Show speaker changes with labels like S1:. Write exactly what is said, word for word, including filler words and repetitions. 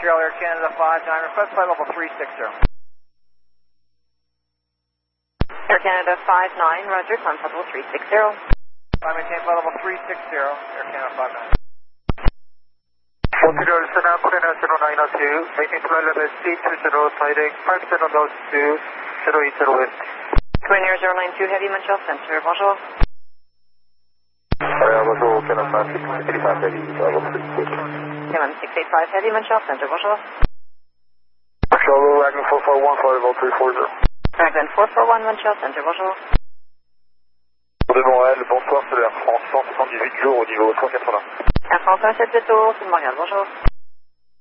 S1: Montreal Air Canada five nine, request flight level three six zero.
S2: Air Canada five nine, roger, climb flight level three six zero.
S1: I maintain flight level three six zero, Air Canada five nine.
S3: Montreal Center, Korean zero nine two, maintain flight level three two zero, direct five seven nine two, zero eight zero west.
S2: Twin Air zero nine two, Heavy Montreal Center, bonjour.
S3: Uh, bonjour, Canada six eighty-five Heavy,
S2: Canada six eighty-five, Heavy Montreal Center, bonjour.
S3: Charles, Wagner four four one, five oh three four zero.
S2: Wagner four four one, Montreal Center, bonjour.
S3: De Montréal, bonsoir, c'est l'Air France, cent soixante-dix-huit jours au niveau cent quatre-vingts.
S2: Air France un sept sept zéro, c'est de Montréal, bonjour.